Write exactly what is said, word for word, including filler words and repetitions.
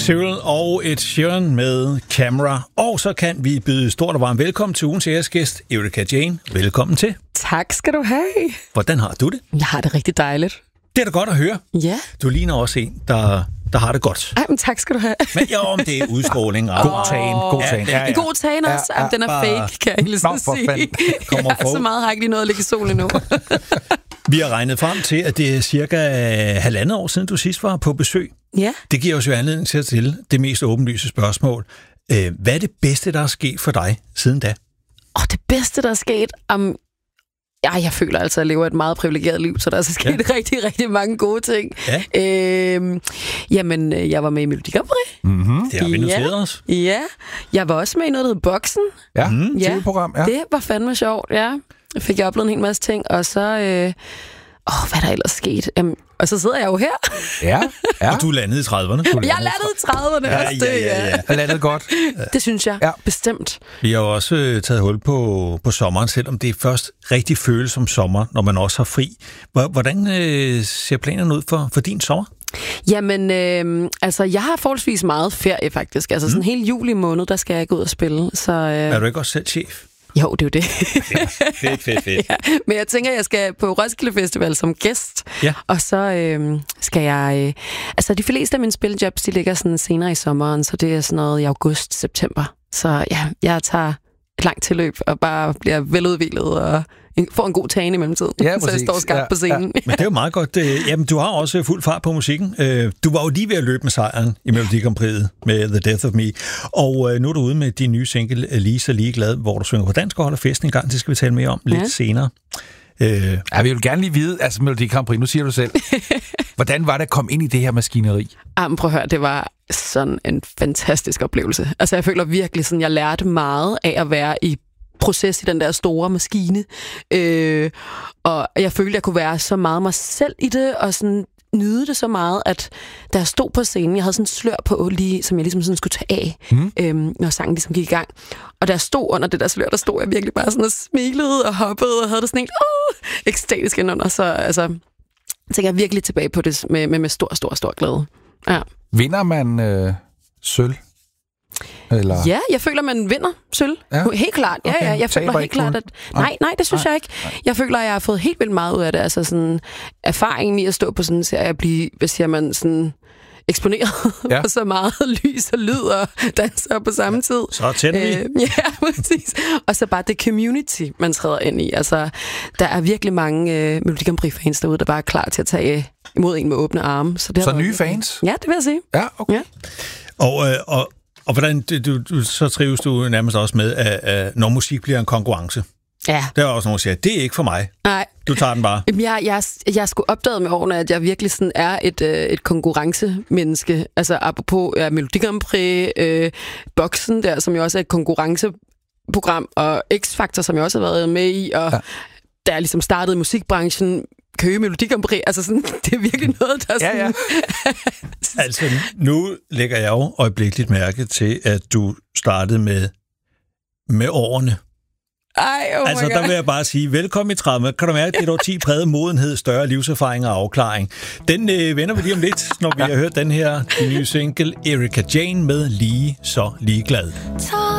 Cyril og Ed Sheeran med Camera. Og så kan vi byde stort og varmt velkommen til ugens æresgæst, Erika Jane. Velkommen til. Tak skal du have. Hvordan har du det? Jeg har det rigtig dejligt. Det er da godt at høre. Ja. Du ligner også en, der, der har det godt. Ej, men tak skal du have. Men jo, om det er udstråling. Og... God tagen, god tagen. Ja, ja. En god tagen også. Ja, ja. Den er Bare... fake, kan jeg lige så sige. Kommer ja, så meget har jeg ikke lige noget at ligge i solen endnu. Vi har regnet frem til, at det er cirka halvandet år siden, du sidst var på besøg. Ja. Det giver os jo anledning til at stille det mest åbenlyse spørgsmål. Hvad er det bedste, der er sket for dig siden da? Åh, det bedste, der er sket... Um, ja, jeg føler altså, at jeg lever et meget privilegeret liv, så der er så sket ja. rigtig, rigtig mange gode ting. Ja. Øhm, jamen, jeg var med i Melodi Grand Prix. Mm-hmm. Det har vi noteret ja. os. Ja, jeg var også med i noget, der hed Boksen. Ja, mm, ja. T V-program. Ja. Det var fandme sjovt, ja. Jeg fik jeg oplevet en hel masse ting, og så... Øh, Åh, hvad er der ellers sket? Um, og så sidder jeg jo her. Ja, ja. Og du landede i trediverne. Jeg landede i trediverne ja, også, det. Ja, ja, ja. Jeg landede godt. Det synes jeg, ja. Bestemt. Vi har jo også øh, taget hul på, på sommeren, selvom det først rigtig føles som sommer, når man også har fri. Hvordan øh, ser planerne ud for, for din sommer? Jamen, øh, altså, jeg har forholdsvis meget ferie, faktisk. Altså, mm. sådan hele juli måned, der skal jeg gå ud og spille. Så, øh... Er du ikke også selv chef? Jo, det er jo det. Fedt, fedt, fedt. Ja, men jeg tænker, at jeg skal på Roskilde Festival som gæst, ja. Og så øh, skal jeg... Øh, altså, de fleste af mine spiljobs, de ligger sådan senere i sommeren, så det er sådan noget i august, september. Så ja, jeg tager et langt tilløb og bare bliver veludvilet og får en god tagning i mellemtiden, ja, så jeg står skarpt ja, på scenen. Ja. Men det er jo meget godt. Jamen, du har også fuld fart på musikken. Du var jo lige ved at løbe med sejren i Melodi Grand Prix med The Death of Me. Og nu er du ude med din nye single, Lige så ligeglad, hvor du synger på dansk og holder festen en gang. Det skal vi tale mere om lidt ja. senere. Øh. Ja, vi vil gerne lige vide, altså Melodi Grand Prix, nu siger du selv, hvordan var det at komme ind i det her maskineri? Jamen, prøv at høre, det var sådan en fantastisk oplevelse. Altså, jeg føler virkelig sådan, jeg lærte meget af at være i proces i den der store maskine. Øh, og jeg følte, jeg kunne være så meget mig selv i det, og sådan nyde det så meget, at da jeg stod på scenen, jeg havde sådan en slør på, lige, som jeg ligesom sådan skulle tage af, mm. øhm, når sangen ligesom gik i gang. Og da jeg stod under det der slør, der stod jeg virkelig bare sådan og smilede og hoppede, og havde det sådan helt åh, ekstatisk indenunder. Så altså, tænker jeg virkelig tilbage på det med, med, med stor, stor, stor glæde. Ja. Vinder man øh, sølv? Eller? Ja, jeg føler, man vinder sølv. Ja. Helt klart. Ja, okay. ja, jeg føler helt klart, at... Nej, nej, det synes nej. jeg ikke. Jeg føler, at jeg har fået helt vildt meget ud af det. Altså sådan erfaringen i at stå på sådan en serie, at blive, hvad siger man, sådan eksponeret ja. for så meget lys og lyd og danser på samme tid. Så tænder vi. Øh, ja, præcis. Og så bare det community, man træder ind i. Altså, der er virkelig mange øh, Melodi Grand Prix-fans derude, der bare er klar til at tage imod en med åbne arme. Så, det så nye fans? Ja, det vil jeg sige. Ja, okay. Ja. Og, øh, og Og hvordan du, du, så trives du nærmest også med, at, at når musik bliver en konkurrence? Ja. Der er også nogen, der siger, det er ikke for mig. Nej. Du tager den bare. Jeg, jeg, jeg skulle opdage med årene, at jeg virkelig sådan er et, øh, et konkurrencemenneske. Altså apropos ja, Melodi Grand Prix, øh, Boksen der, som jo også er et konkurrenceprogram, og X-Factor, som jeg også har været med i, og ja. da jeg ligesom startede i musikbranchen, Køge Melodi Grand Prix, altså sådan, det er virkelig noget, der sådan... Ja, ja. Altså, nu lægger jeg jo øjeblikkeligt mærke til, at du startede med, med årene. Ej, oh altså, der vil jeg bare sige, velkommen i trediverne. Kan du mærke, det er årti præget modenhed, større livserfaring og afklaring. Den øh, vender vi lige om lidt, når vi ja. har hørt den her nye single, Erika Jane med Lige så ligeglad.